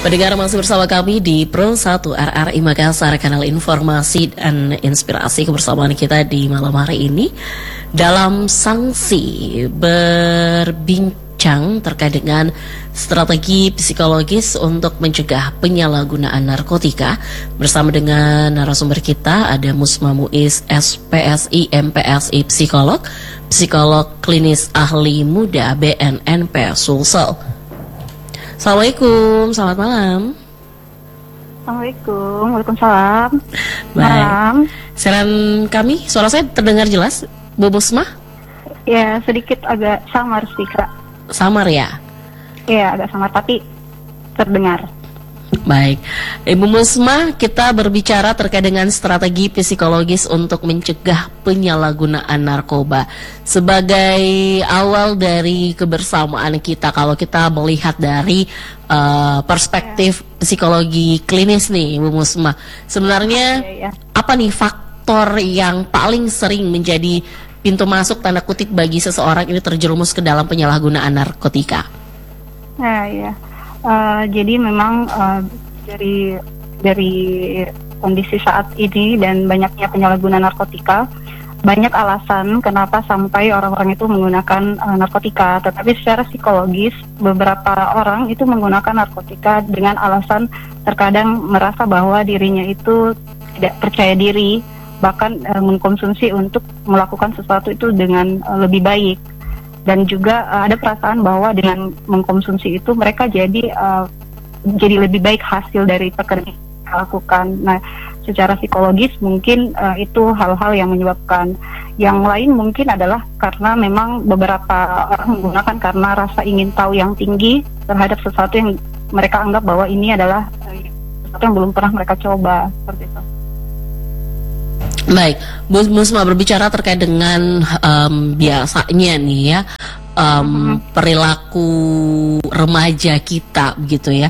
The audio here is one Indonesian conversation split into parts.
Pendengar masih bersama kami di Pro 1 RRI Makassar, kanal informasi dan inspirasi. Kebersamaan kita di malam hari ini dalam sanksi berbincang terkait dengan strategi psikologis untuk mencegah penyalahgunaan narkotika. Bersama dengan narasumber kita ada Musma Muiz, SPSI, MPSI, psikolog klinis ahli muda BNNP Sulsel. Assalamualaikum, selamat malam. Assalamualaikum, waalaikumsalam. Malam. Siaran kami, suara saya terdengar jelas, Bu Musma? Ya, sedikit agak samar sih, Kak. Samar ya? Iya, agak samar, tapi terdengar. Baik, Ibu Musma, kita berbicara terkait dengan strategi psikologis untuk mencegah penyalahgunaan narkoba. Sebagai awal dari kebersamaan kita, kalau kita melihat dari perspektif psikologi klinis nih, Ibu Musma, sebenarnya apa nih faktor yang paling sering menjadi pintu masuk tanda kutip bagi seseorang ini terjerumus ke dalam penyalahgunaan narkotika? Nah, ya. Jadi memang dari kondisi saat ini dan banyaknya penyalahgunaan narkotika, banyak alasan kenapa sampai orang-orang itu menggunakan narkotika. Tetapi secara psikologis, beberapa orang itu menggunakan narkotika dengan alasan terkadang merasa bahwa dirinya itu tidak percaya diri, bahkan mengkonsumsi untuk melakukan sesuatu itu dengan lebih baik. Dan juga ada perasaan bahwa dengan mengkonsumsi itu mereka jadi lebih baik hasil dari pekerjaan yang mereka lakukan. Nah, secara psikologis mungkin itu hal-hal yang menyebabkan. Yang lain mungkin adalah karena memang beberapa orang menggunakan karena rasa ingin tahu yang tinggi terhadap sesuatu yang mereka anggap bahwa ini adalah sesuatu yang belum pernah mereka coba, seperti itu. Baik, Bu Musma, berbicara terkait dengan biasanya nih ya perilaku remaja kita begitu ya,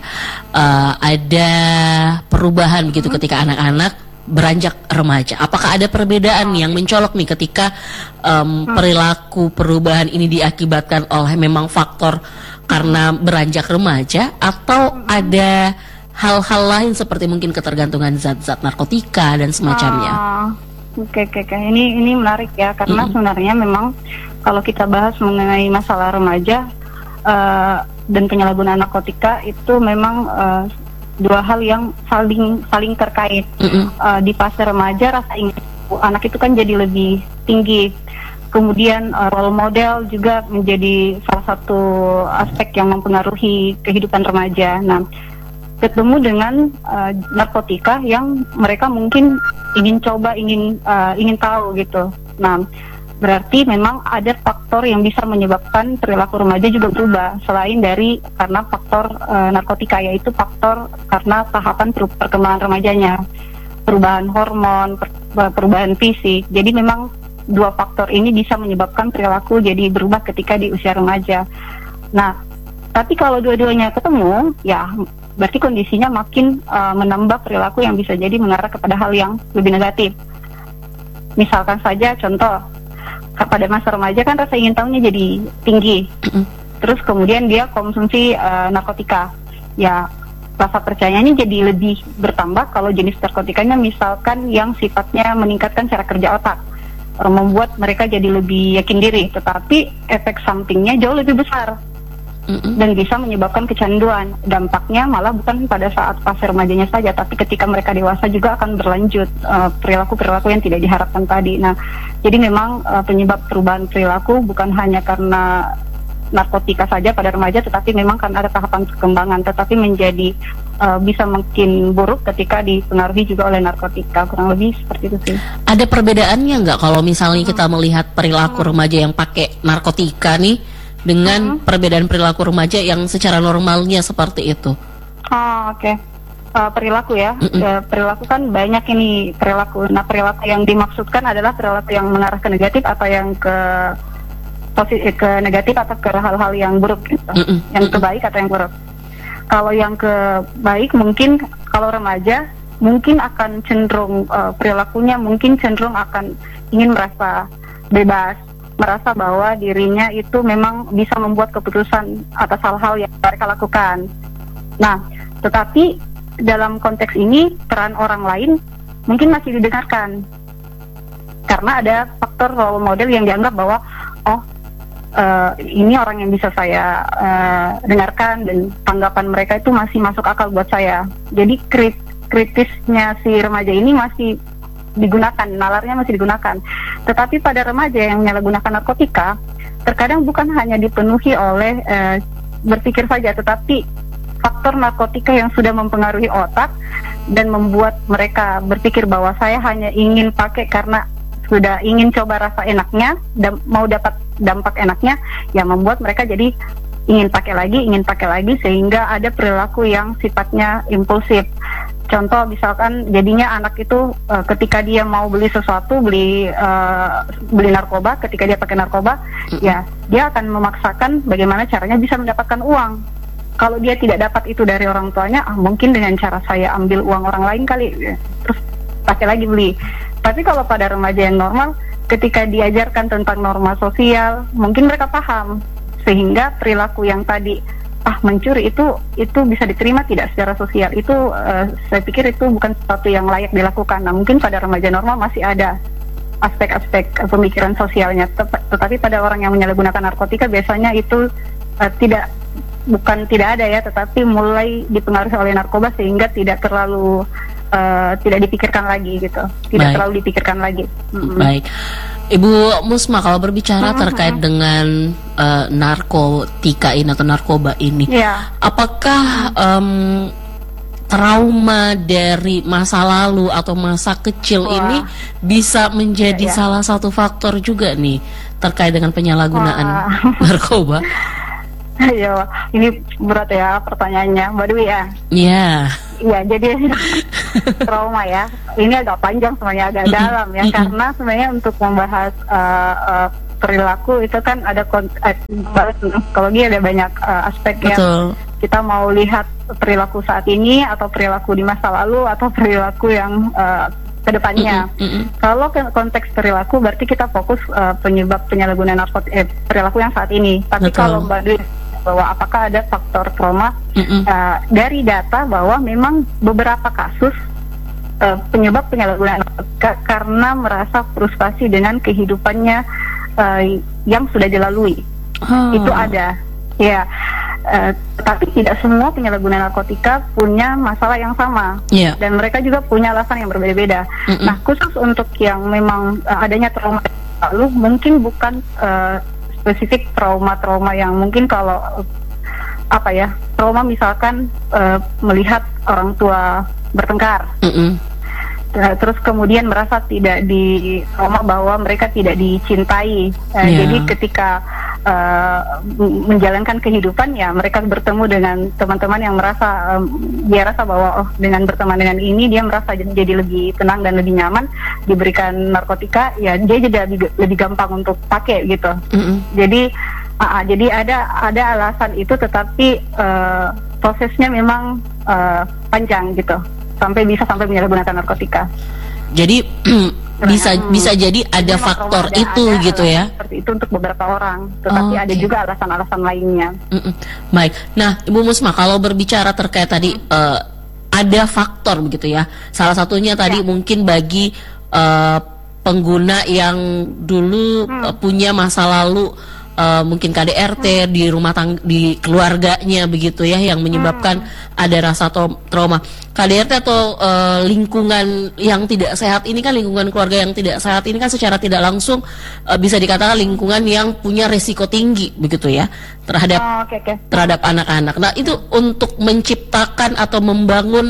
ada perubahan begitu ketika anak-anak beranjak remaja. Apakah ada perbedaan yang mencolok nih ketika perilaku perubahan ini diakibatkan oleh memang faktor karena beranjak remaja, atau ada hal-hal lain seperti mungkin ketergantungan zat-zat narkotika dan semacamnya? Oke. Ini menarik ya, karena sebenarnya memang kalau kita bahas mengenai masalah remaja dan penyalahgunaan narkotika itu memang dua hal yang saling terkait. Di fase remaja rasa ingin anak itu kan jadi lebih tinggi. Kemudian role model juga menjadi salah satu aspek yang mempengaruhi kehidupan remaja. Nah, ketemu dengan narkotika yang mereka mungkin ingin coba, ingin tahu gitu. Nah, berarti memang ada faktor yang bisa menyebabkan perilaku remaja juga berubah selain dari karena faktor narkotika, yaitu faktor karena tahapan perkembangan remajanya, perubahan hormon, perubahan fisik. Jadi memang dua faktor ini bisa menyebabkan perilaku jadi berubah ketika di usia remaja. Nah, tapi kalau dua-duanya ketemu, ya berarti kondisinya makin menambah perilaku yang bisa jadi mengarah kepada hal yang lebih negatif. Misalkan saja contoh, pada masa remaja kan rasa ingin tahunya jadi tinggi. Terus kemudian dia konsumsi narkotika. Ya, rasa percayanya jadi lebih bertambah kalau jenis narkotikanya misalkan yang sifatnya meningkatkan cara kerja otak, membuat mereka jadi lebih yakin diri. Tetapi efek sampingnya jauh lebih besar dan bisa menyebabkan kecanduan. Dampaknya malah bukan pada saat fase remajanya saja, tapi ketika mereka dewasa juga akan berlanjut perilaku-perilaku yang tidak diharapkan tadi. Nah, jadi memang penyebab perubahan perilaku bukan hanya karena narkotika saja pada remaja, tetapi memang karena ada tahapan perkembangan, tetapi menjadi bisa makin buruk ketika dipengaruhi juga oleh narkotika. Kurang lebih seperti itu sih. Ada perbedaannya nggak kalau misalnya kita melihat perilaku remaja yang pakai narkotika nih dengan perbedaan perilaku remaja yang secara normalnya seperti itu? Oke. Perilaku ya. Perilaku kan banyak ini perilaku. Nah, perilaku yang dimaksudkan adalah perilaku yang mengarah ke negatif atau yang ke negatif atau ke hal-hal yang buruk gitu. Yang ke baik atau yang buruk. Kalau yang ke baik mungkin kalau remaja mungkin akan cenderung perilakunya mungkin cenderung akan ingin merasa bebas, merasa bahwa dirinya itu memang bisa membuat keputusan atas hal-hal yang mereka lakukan. Nah, Tetapi dalam konteks ini peran orang lain mungkin masih didengarkan karena ada faktor role model yang dianggap bahwa ini orang yang bisa saya dengarkan dan tanggapan mereka itu masih masuk akal buat saya. Jadi kritisnya si remaja ini masih digunakan, nalarnya masih digunakan. Tetapi pada remaja yang menyalahgunakan narkotika, terkadang bukan hanya dipenuhi oleh berpikir saja, tetapi faktor narkotika yang sudah mempengaruhi otak dan membuat mereka berpikir bahwa saya hanya ingin pakai karena sudah ingin coba rasa enaknya dan mau dapat dampak enaknya, yang membuat mereka jadi ingin pakai lagi sehingga ada perilaku yang sifatnya impulsif. Contoh misalkan jadinya anak itu ketika dia mau beli sesuatu, beli narkoba, ketika dia pakai narkoba, ya dia akan memaksakan bagaimana caranya bisa mendapatkan uang. Kalau dia tidak dapat itu dari orang tuanya, mungkin dengan cara saya ambil uang orang lain kali, terus pakai lagi beli. Tapi kalau pada remaja yang normal, ketika diajarkan tentang norma sosial, mungkin mereka paham, sehingga perilaku yang tadi mencuri itu bisa diterima tidak secara sosial. Itu saya pikir itu bukan sesuatu yang layak dilakukan. Nah, mungkin pada remaja normal masih ada aspek-aspek pemikiran sosialnya. Tetapi pada orang yang menyalahgunakan narkotika biasanya itu bukan tidak ada ya, tetapi mulai dipengaruhi oleh narkoba sehingga tidak terlalu tidak dipikirkan lagi gitu, tidak terlalu dipikirkan lagi. Baik, Ibu Musma, kalau berbicara terkait dengan narkotika ini atau narkoba ini, apakah trauma dari masa lalu atau masa kecil ini bisa menjadi salah satu faktor juga nih terkait dengan penyalahgunaan narkoba? Iya, ini berat ya pertanyaannya, Mbak Dwi ya. Iya. Iya, jadi trauma ya. Ini agak panjang sebenarnya, agak dalam ya, karena sebenarnya untuk membahas perilaku itu kan ada psikologi, ada banyak aspek yang kita mau lihat perilaku saat ini atau perilaku di masa lalu atau perilaku yang kedepannya. Kalau konteks perilaku berarti kita fokus penyebab penyalahgunaan narkotika, perilaku yang saat ini. Tapi kalau Mbak Dwi bahwa apakah ada faktor trauma, dari data bahwa memang beberapa kasus penyebab penyalahgunaan narkotika karena merasa frustasi dengan kehidupannya yang sudah dilalui. Itu ada ya, tapi tidak semua penyalahgunaan narkotika punya masalah yang sama, dan mereka juga punya alasan yang berbeda-beda. Nah, khusus untuk yang memang adanya trauma lalu, mungkin bukan spesifik trauma-trauma yang mungkin kalau trauma misalkan melihat orang tua bertengkar, terus kemudian merasa tidak di trauma bahwa mereka tidak dicintai. Jadi ketika menjalankan kehidupan, ya mereka bertemu dengan teman-teman yang merasa dia rasa bahwa dengan berteman dengan ini dia merasa jadi lebih tenang dan lebih nyaman. Diberikan narkotika, ya dia jadi lebih gampang untuk pakai gitu. Jadi ada alasan itu, tetapi prosesnya memang panjang gitu, sampai menyalahgunakan narkotika. Jadi bisa jadi ada faktor itu gitu ya. Seperti itu untuk beberapa orang, tetapi ada juga alasan-alasan lainnya. Baik. Nah, Ibu Musma, kalau berbicara terkait tadi ada faktor begitu ya. Salah satunya tadi mungkin bagi pengguna yang dulu punya masa lalu mungkin KDRT di rumah di keluarganya begitu ya, yang menyebabkan ada rasa trauma. KDRT atau lingkungan yang tidak sehat ini kan, lingkungan keluarga yang tidak sehat ini kan secara tidak langsung bisa dikatakan lingkungan yang punya risiko tinggi begitu ya terhadap anak-anak. Nah, itu untuk menciptakan atau membangun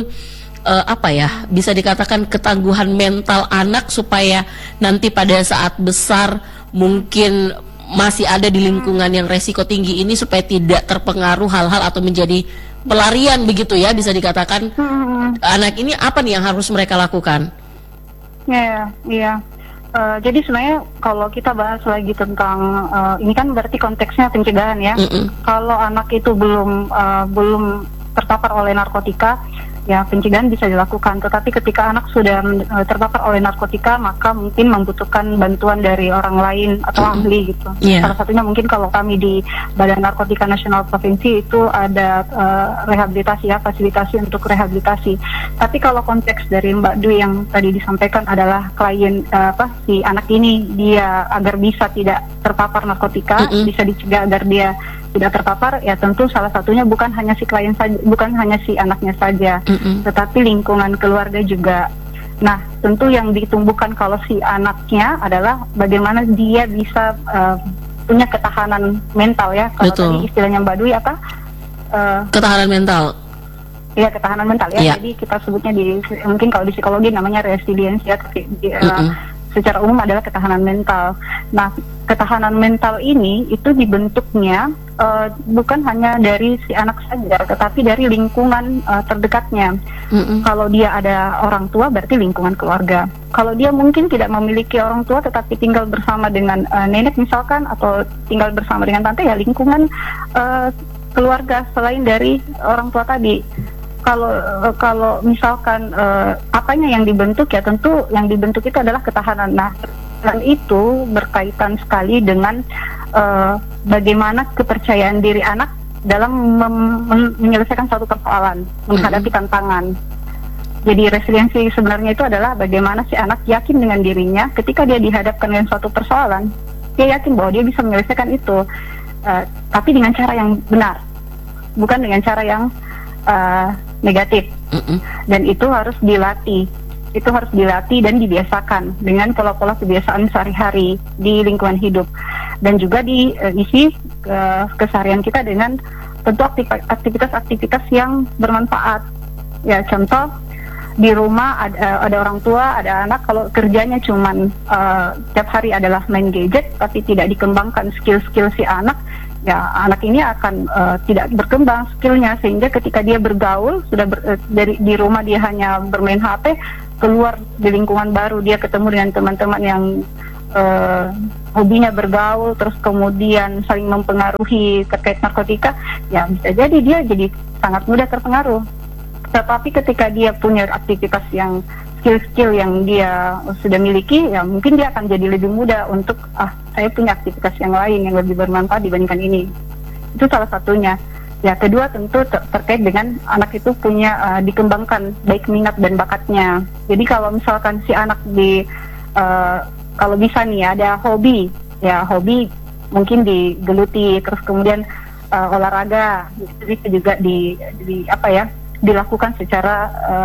bisa dikatakan ketangguhan mental anak supaya nanti pada saat besar mungkin masih ada di lingkungan yang resiko tinggi ini, supaya tidak terpengaruh hal-hal atau menjadi pelarian begitu ya, bisa dikatakan. Anak ini apa nih yang harus mereka lakukan? Iya. Jadi sebenarnya kalau kita bahas lagi tentang ini kan berarti konteksnya pencegahan ya. Kalau anak itu belum terpapar oleh narkotika, ya pencegahan bisa dilakukan. Tetapi ketika anak sudah terpapar oleh narkotika, maka mungkin membutuhkan bantuan dari orang lain atau ahli gitu. Salah satunya mungkin kalau kami di Badan Narkotika Nasional Provinsi itu ada rehabilitasi ya, fasilitasi untuk rehabilitasi. Tapi kalau konteks dari Mbak Dwi yang tadi disampaikan adalah klien si anak ini dia agar bisa tidak terpapar narkotika, bisa dicegah agar dia tidak terpapar, ya tentu salah satunya bukan hanya si klien saja, bukan hanya si anaknya saja, tetapi lingkungan keluarga juga. Nah, tentu yang ditumbuhkan kalau si anaknya adalah bagaimana dia bisa punya ketahanan mental ya. Kalau tadi istilahnya Mbak Dwi apa? Ketahanan mental. Iya, ketahanan mental ya. Jadi kita sebutnya mungkin kalau di psikologi namanya resilience ya. Secara umum adalah ketahanan mental. Nah, ketahanan mental ini itu dibentuknya bukan hanya dari si anak saja, tetapi dari lingkungan terdekatnya. Kalau dia ada orang tua, berarti lingkungan keluarga. Kalau dia mungkin tidak memiliki orang tua, tetapi tinggal bersama dengan nenek misalkan, atau tinggal bersama dengan tante, ya lingkungan keluarga selain dari orang tua tadi. Kalau misalkan apanya yang dibentuk, ya tentu yang dibentuk itu adalah ketahanan. Nah, dan itu berkaitan sekali dengan bagaimana kepercayaan diri anak dalam menyelesaikan suatu persoalan, menghadapi tantangan. Jadi resiliensi sebenarnya itu adalah bagaimana si anak yakin dengan dirinya ketika dia dihadapkan dengan suatu persoalan, dia yakin bahwa dia bisa menyelesaikan itu, tapi dengan cara yang benar, bukan dengan cara yang negatif. Dan itu harus dilatih. Itu harus dilatih dan dibiasakan dengan pola-pola kebiasaan sehari-hari di lingkungan hidup, dan juga diisi keseharian kita dengan tentu aktivitas-aktivitas yang bermanfaat. Ya, contoh di rumah ada orang tua, ada anak, kalau kerjanya cuman tiap hari adalah main gadget tapi tidak dikembangkan skill-skill si anak, ya anak ini akan tidak berkembang skillnya, sehingga ketika dia bergaul di rumah dia hanya bermain HP, keluar di lingkungan baru dia ketemu dengan teman-teman yang hobinya bergaul, terus kemudian saling mempengaruhi terkait narkotika, ya bisa jadi dia jadi sangat mudah terpengaruh. Tetapi ketika dia punya aktivitas yang skill-skill yang dia sudah miliki, ya mungkin dia akan jadi lebih mudah untuk saya punya aktivitas yang lain yang lebih bermanfaat dibandingkan ini. Itu salah satunya. Ya, kedua tentu terkait dengan anak itu punya dikembangkan baik minat dan bakatnya. Jadi kalau misalkan si anak kalau bisa nih ada hobi, ya hobi mungkin digeluti, terus kemudian olahraga itu bisa juga dilakukan secara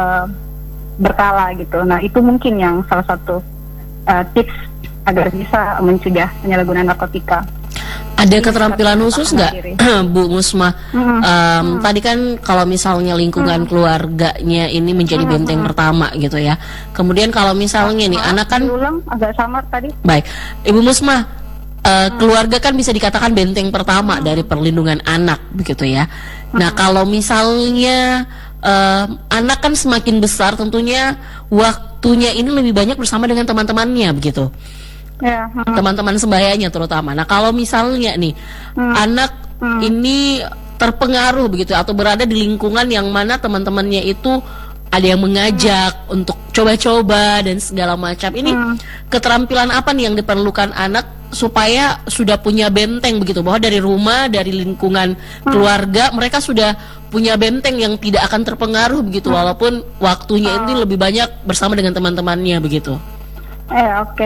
berkala gitu. Nah, itu mungkin yang salah satu tips agar bisa mencegah penyalahgunaan narkotika. Ada keterampilan khusus nggak, Bu Musma? Tadi kan kalau misalnya lingkungan keluarganya ini menjadi benteng pertama gitu ya. Kemudian kalau misalnya nih anak kan agak samar tadi. Baik, Ibu Musma, keluarga kan bisa dikatakan benteng pertama dari perlindungan anak begitu ya. Nah, kalau misalnya anak kan semakin besar, tentunya waktunya ini lebih banyak bersama dengan teman-temannya begitu. Ya, teman-teman sembayanya terutama. Nah, kalau misalnya nih anak ini terpengaruh begitu atau berada di lingkungan yang mana teman-temannya itu ada yang mengajak untuk coba-coba dan segala macam, ini keterampilan apa nih yang diperlukan anak supaya sudah punya benteng begitu, bahwa dari rumah, dari lingkungan keluarga mereka sudah punya benteng yang tidak akan terpengaruh begitu, walaupun waktunya ini lebih banyak bersama dengan teman-temannya begitu. Oke.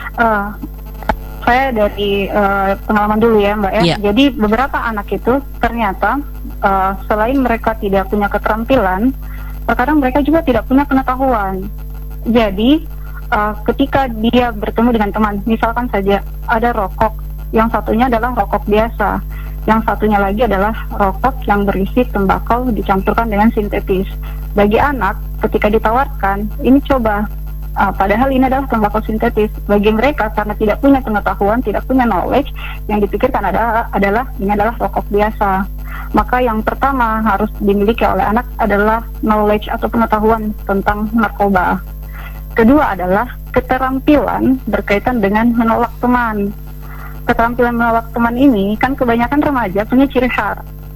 Saya dari pengalaman dulu ya, Mbak ya. Jadi beberapa anak itu ternyata selain mereka tidak punya keterampilan, terkadang mereka juga tidak punya pengetahuan. Jadi ketika dia bertemu dengan teman, misalkan saja ada rokok, yang satunya adalah rokok biasa, yang satunya lagi adalah rokok yang berisi tembakau dicampurkan dengan sintetis. Bagi anak, ketika ditawarkan, ini coba, padahal ini adalah tembakau sintetis. Bagi mereka, karena tidak punya pengetahuan, tidak punya knowledge, yang dipikirkan adalah ini adalah rokok biasa. Maka yang pertama harus dimiliki oleh anak adalah knowledge atau pengetahuan tentang narkoba. Kedua adalah keterampilan berkaitan dengan menolak teman. Keterampilan menolak teman ini kan kebanyakan remaja punya ciri khas.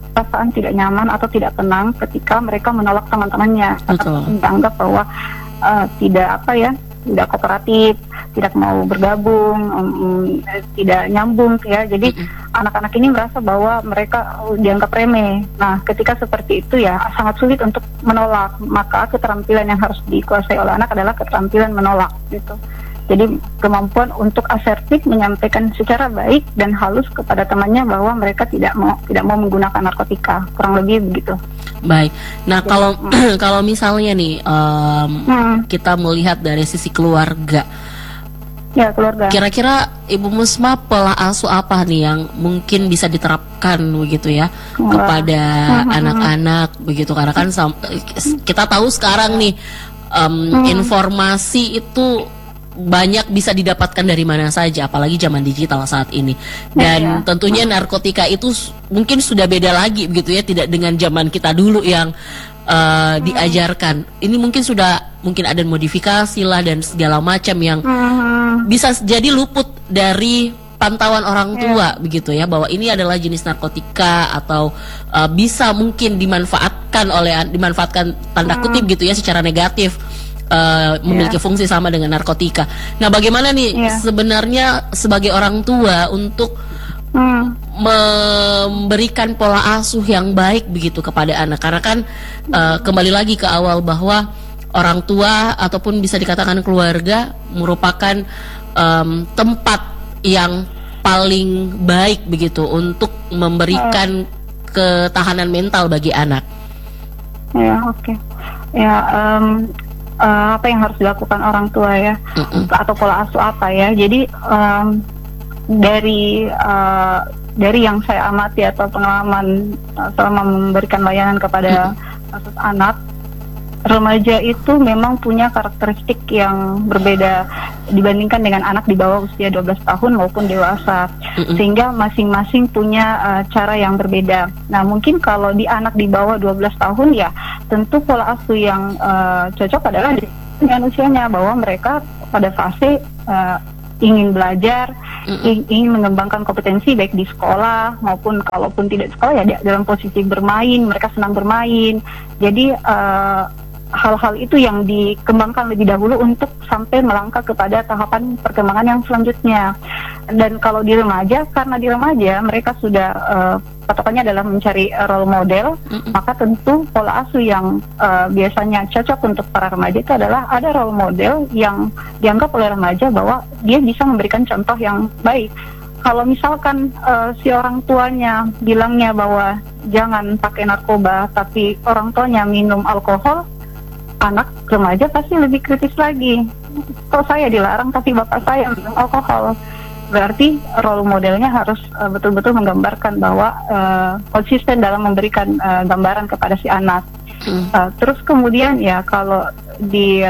perasaan tidak nyaman atau tidak tenang ketika mereka menolak teman-temannya. Betul. Dianggap bahwa tidak kooperatif, tidak mau bergabung, tidak nyambung ya. Jadi anak-anak ini merasa bahwa mereka dianggap remeh. Nah, ketika seperti itu ya sangat sulit untuk menolak. Maka keterampilan yang harus dikuasai oleh anak adalah keterampilan menolak gitu. Jadi kemampuan untuk asertif menyampaikan secara baik dan halus kepada temannya bahwa mereka tidak mau menggunakan narkotika, kurang lebih begitu. Baik. Nah, kalau misalnya nih kita melihat dari sisi keluarga. Ya, keluarga. Kira-kira Ibu Musma pola asuh apa nih yang mungkin bisa diterapkan begitu ya kepada anak-anak begitu, karena kan kita tahu sekarang nih informasi itu banyak bisa didapatkan dari mana saja, apalagi zaman digital saat ini. Dan tentunya narkotika itu mungkin sudah beda lagi begitu ya, tidak dengan zaman kita dulu yang diajarkan. Ini mungkin ada modifikasi lah dan segala macam yang bisa jadi luput dari pantauan orang tua begitu ya, bahwa ini adalah jenis narkotika atau bisa mungkin dimanfaatkan tanda kutip gitu ya secara negatif. Memiliki fungsi sama dengan narkotika. Nah, bagaimana nih sebenarnya sebagai orang tua untuk memberikan pola asuh yang baik begitu kepada anak? Karena kan kembali lagi ke awal bahwa orang tua ataupun bisa dikatakan keluarga merupakan tempat yang paling baik begitu untuk memberikan ketahanan mental bagi anak. Ya, oke. Ya, apa yang harus dilakukan orang tua ya, atau pola asuh apa ya. Jadi dari yang saya amati atau pengalaman selama memberikan layanan kepada kasus anak, remaja itu memang punya karakteristik yang berbeda dibandingkan dengan anak di bawah usia 12 tahun maupun dewasa, sehingga masing-masing punya cara yang berbeda. Nah, mungkin kalau di anak di bawah 12 tahun ya tentu pola asuh yang cocok adalah dengan usianya, bahwa mereka pada fase ingin belajar, ingin mengembangkan kompetensi baik di sekolah maupun kalaupun tidak sekolah ya dalam posisi bermain, mereka senang bermain. Jadi hal-hal itu yang dikembangkan lebih dahulu untuk sampai melangkah kepada tahapan perkembangan yang selanjutnya. Dan kalau di remaja, karena di remaja mereka sudah patokannya adalah mencari role model, maka tentu pola asuh yang biasanya cocok untuk para remaja itu adalah ada role model yang dianggap oleh remaja bahwa dia bisa memberikan contoh yang baik. Kalau misalkan si orang tuanya bilangnya bahwa jangan pakai narkoba, tapi orang tuanya minum alkohol, anak remaja pasti lebih kritis lagi. Kok saya dilarang tapi bapak saya minum alkohol? Berarti role modelnya harus betul-betul menggambarkan bahwa konsisten dalam memberikan gambaran kepada si anak. Terus kemudian ya kalau di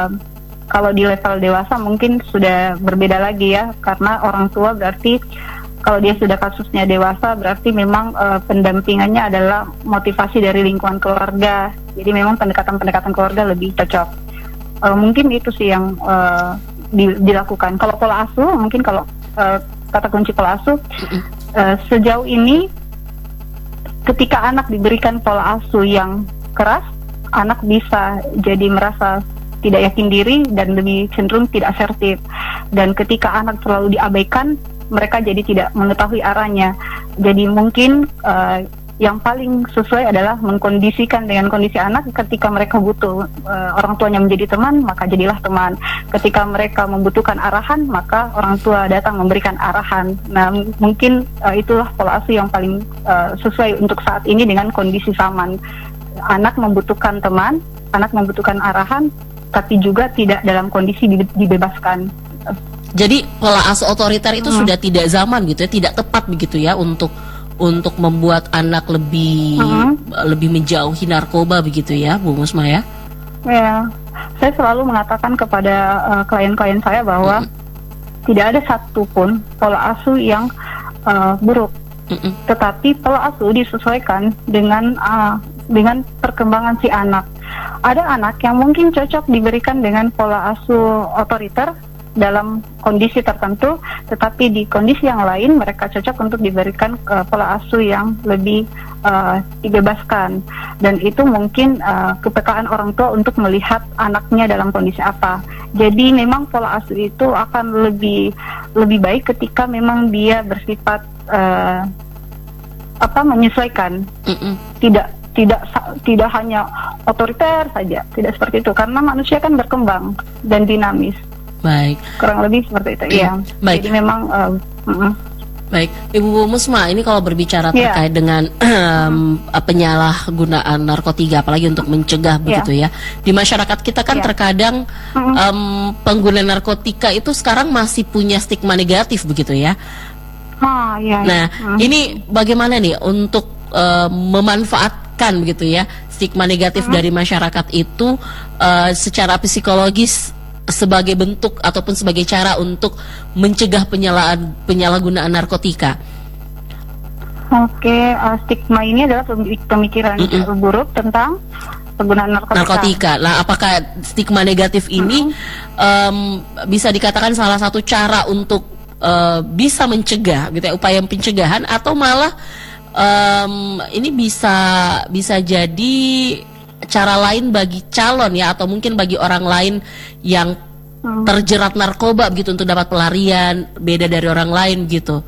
level dewasa mungkin sudah berbeda lagi ya, karena orang tua berarti kalau dia sudah kasusnya dewasa berarti memang pendampingannya adalah motivasi dari lingkungan keluarga. Jadi memang pendekatan keluarga lebih cocok. Mungkin itu sih yang dilakukan. Kalau pola asuh, mungkin kalau kata kunci pola asuh, sejauh ini ketika anak diberikan pola asuh yang keras, anak bisa jadi merasa tidak yakin diri dan lebih cenderung tidak asertif. Dan ketika anak terlalu diabaikan, mereka jadi tidak mengetahui arahnya. Jadi mungkin yang paling sesuai adalah mengkondisikan dengan kondisi anak. Ketika mereka butuh orang tuanya menjadi teman, maka jadilah teman. Ketika mereka membutuhkan arahan, maka orang tua datang memberikan arahan. Nah, mungkin itulah pola asuh yang paling sesuai untuk saat ini dengan kondisi zaman. Anak membutuhkan teman, anak membutuhkan arahan, tapi juga tidak dalam kondisi dibebaskan. Jadi pola asuh otoriter itu sudah tidak zaman gitu ya, tidak tepat begitu ya untuk membuat anak lebih menjauhi narkoba begitu ya, Bu Musma ya? Ya, saya selalu mengatakan kepada klien-klien saya bahwa tidak ada satupun pola asuh yang buruk, tetapi pola asuh disesuaikan dengan perkembangan si anak. Ada anak yang mungkin cocok diberikan dengan pola asuh otoriter dalam kondisi tertentu, tetapi di kondisi yang lain mereka cocok untuk diberikan pola asuh yang lebih dibebaskan, dan itu mungkin kepekaan orang tua untuk melihat anaknya dalam kondisi apa. Jadi memang pola asuh itu akan lebih baik ketika memang dia bersifat menyesuaikan, tidak hanya otoriter saja, tidak seperti itu, karena manusia kan berkembang dan dinamis. Baik. Kurang lebih seperti itu, ya. Baik. Jadi memang Baik, Ibu Musma, ini kalau berbicara terkait dengan penyalahgunaan narkotika, apalagi untuk mencegah begitu ya. Di masyarakat kita kan terkadang pengguna narkotika itu sekarang masih punya stigma negatif begitu ya. Nah, ini bagaimana nih untuk memanfaatkan begitu ya stigma negatif dari masyarakat itu secara psikologis sebagai bentuk ataupun sebagai cara untuk mencegah penyalahgunaan narkotika? Stigma ini adalah pemikiran buruk tentang penggunaan narkotika. Nah, apakah stigma negatif ini bisa dikatakan salah satu cara untuk bisa mencegah, gitu ya, upaya pencegahan, atau malah ini bisa jadi cara lain bagi calon ya, atau mungkin bagi orang lain yang terjerat narkoba begitu untuk dapat pelarian beda dari orang lain gitu?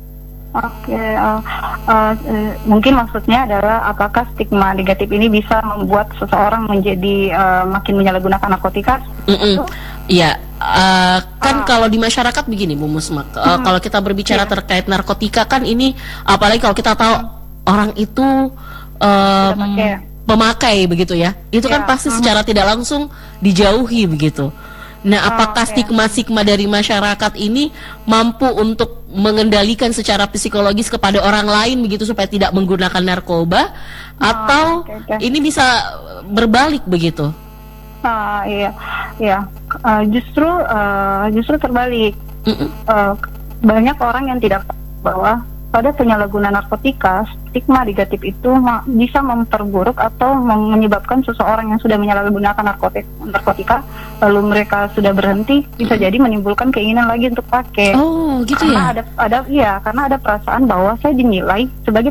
Mungkin maksudnya adalah apakah stigma negatif ini bisa membuat seseorang menjadi makin menyalahgunakan narkotika? Iya, kan kalau di masyarakat begini, Bu Musma, kalau kita berbicara terkait narkotika kan ini, apalagi kalau kita tahu orang itu pemakai begitu ya, itu kan pasti secara tidak langsung dijauhi begitu. Nah, apakah stigma-stigma dari masyarakat ini mampu untuk mengendalikan secara psikologis kepada orang lain begitu supaya tidak menggunakan narkoba, atau ini bisa berbalik begitu? Justru terbalik. Banyak orang yang tidak tahu bahwa pada penyalahgunaan narkotika, stigma negatif itu bisa memperburuk atau menyebabkan seseorang yang sudah menyalahgunakan narkotika lalu mereka sudah berhenti, bisa jadi menimbulkan keinginan lagi untuk pakai. Oh, gitu karena ya? Karena ada perasaan bahwa saya dinilai sebagai